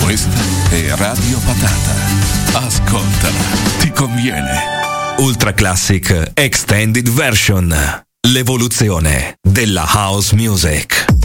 Questa è Radio Patata. Ascoltala, ti conviene. Ultra Classic Extended Version. L'evoluzione della house music.